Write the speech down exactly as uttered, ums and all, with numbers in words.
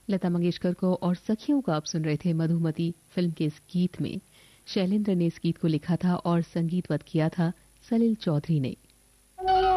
लता मंगेशकर को और सखियों को आप सुन रहे थे मधुमती फिल्म के इस गीत में। शैलेंद्र ने इस गीत को लिखा था और संगीतवत किया था सलील चौधरी ने।